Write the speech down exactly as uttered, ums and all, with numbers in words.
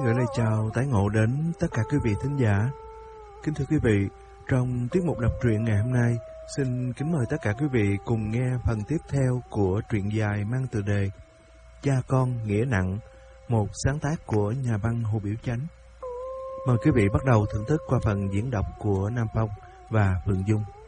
Gửi lời chào tái ngộ đến tất cả quý vị thính giả. Kính thưa quý vị, trong tiết mục đọc truyện ngày hôm nay, xin kính mời tất cả quý vị cùng nghe phần tiếp theo của truyện dài mang tựa đề Cha Con Nghĩa Nặng, một sáng tác của nhà văn Hồ Biểu Chánh. Mời quý vị bắt đầu thưởng thức qua phần diễn đọc của Nam Phong và Phượng Dung.